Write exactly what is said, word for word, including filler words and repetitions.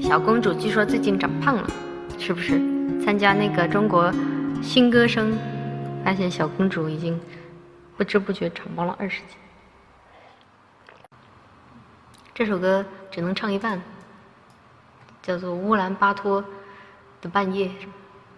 小公主据说最近长胖了，是不是？参加那个中国新歌声，发现小公主已经不知不觉长胖了二十斤。这首歌只能唱一半，叫做乌兰巴托的半夜。是吧？